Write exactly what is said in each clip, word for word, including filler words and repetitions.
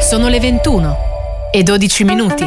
Sono le ventuno e dodici minuti.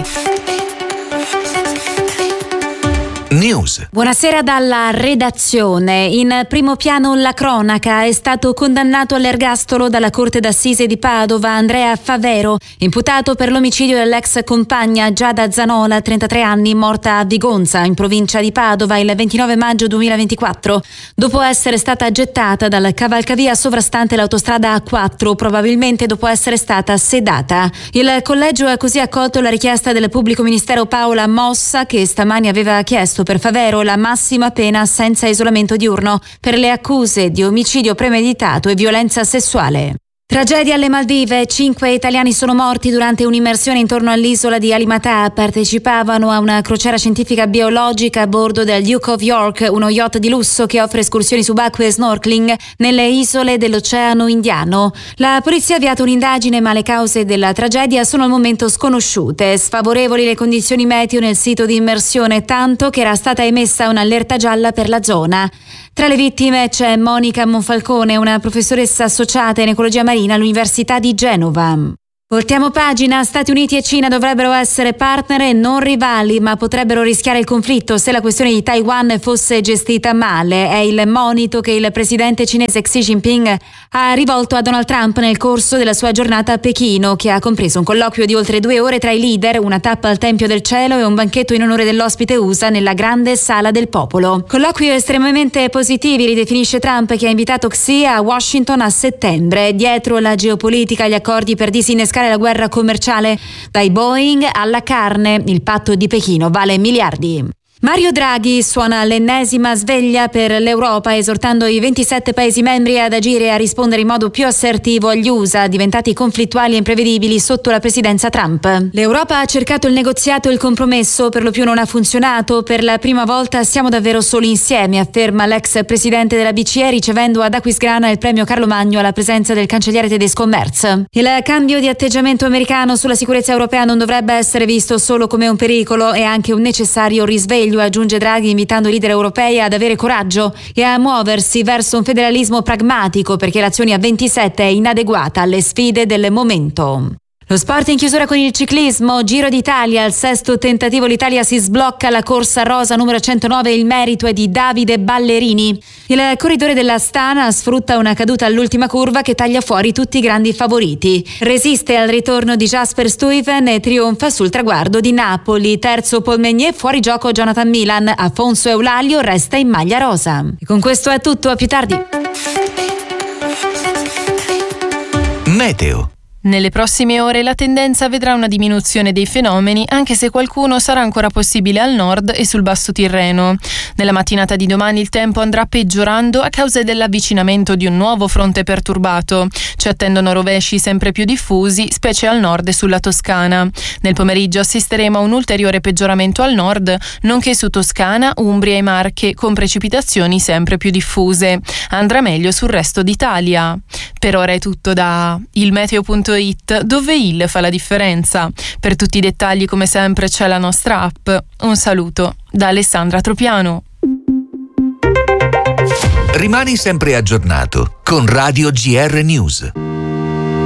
News. Buonasera dalla redazione. In primo piano la cronaca. È stato condannato all'ergastolo dalla Corte d'Assise di Padova Andrea Favero, imputato per l'omicidio dell'ex compagna Giada Zanola, trentatré anni, morta a Vigonza, in provincia di Padova, il ventinove maggio duemilaventiquattro, dopo essere stata gettata dal cavalcavia sovrastante l'autostrada A quattro, probabilmente dopo essere stata sedata. Il collegio ha così accolto la richiesta del pubblico ministero Paola Mossa, che stamani aveva chiesto per Favero la massima pena senza isolamento diurno per le accuse di omicidio premeditato e violenza sessuale. Tragedia alle Maldive. Cinque italiani sono morti durante un'immersione intorno all'isola di Alimatà. Partecipavano a una crociera scientifica biologica a bordo del Duke of York, uno yacht di lusso che offre escursioni subacquee e snorkeling nelle isole dell'Oceano Indiano. La polizia ha avviato un'indagine, ma le cause della tragedia sono al momento sconosciute. Sfavorevoli le condizioni meteo nel sito di immersione, tanto che era stata emessa un'allerta gialla per la zona. Tra le vittime c'è Monica Monfalcone, una professoressa associata in ecologia marina all'Università di Genova. Voltiamo pagina. Stati Uniti e Cina dovrebbero essere partner e non rivali, ma potrebbero rischiare il conflitto se la questione di Taiwan fosse gestita male. È il monito che il presidente cinese Xi Jinping ha rivolto a Donald Trump nel corso della sua giornata a Pechino, che ha compreso un colloquio di oltre due ore tra i leader, una tappa al Tempio del Cielo e un banchetto in onore dell'ospite U S A nella grande sala del popolo. Colloquio estremamente positivi, ridefinisce Trump, che ha invitato Xi a Washington a settembre. Dietro la geopolitica, gli accordi per disinnescare la guerra commerciale, dai Boeing alla carne. Il patto di Pechino vale miliardi. Mario Draghi suona l'ennesima sveglia per l'Europa, esortando i ventisette Paesi membri ad agire e a rispondere in modo più assertivo agli U S A, diventati conflittuali e imprevedibili sotto la presidenza Trump. L'Europa ha cercato il negoziato e il compromesso, per lo più non ha funzionato. Per la prima volta siamo davvero soli insieme, afferma l'ex presidente della B C E, ricevendo ad Aquisgrana il premio Carlo Magno alla presenza del cancelliere tedesco Merz. Il cambio di atteggiamento americano sulla sicurezza europea non dovrebbe essere visto solo come un pericolo, è anche un necessario risveglio, aggiunge Draghi, invitando i leader europei ad avere coraggio e a muoversi verso un federalismo pragmatico, perché l'azione a ventisette è inadeguata alle sfide del momento. Lo sport in chiusura con il ciclismo. Giro d'Italia, al sesto tentativo l'Italia si sblocca alla corsa rosa numero centonove, il merito è di Davide Ballerini. Il corridore dell'Astana sfrutta una caduta all'ultima curva che taglia fuori tutti i grandi favoriti. Resiste al ritorno di Jasper Stuyven e trionfa sul traguardo di Napoli. Terzo Paul Meunier, fuori gioco Jonathan Milan. Afonso Eulalio resta in maglia rosa. E con questo è tutto, a più tardi. Meteo. Nelle prossime ore la tendenza vedrà una diminuzione dei fenomeni, anche se qualcuno sarà ancora possibile al nord e sul basso Tirreno. Nella mattinata di domani il tempo andrà peggiorando a causa dell'avvicinamento di un nuovo fronte perturbato. Ci attendono rovesci sempre più diffusi, specie al nord e sulla Toscana. Nel pomeriggio assisteremo a un ulteriore peggioramento al nord, nonché su Toscana, Umbria e Marche, con precipitazioni sempre più diffuse. Andrà meglio sul resto d'Italia. Per ora è tutto da il meteo punto it, dove il fa la differenza. Per tutti i dettagli, come sempre, c'è la nostra app. Un saluto da Alessandra Tropiano. Rimani sempre aggiornato con Radio G R News.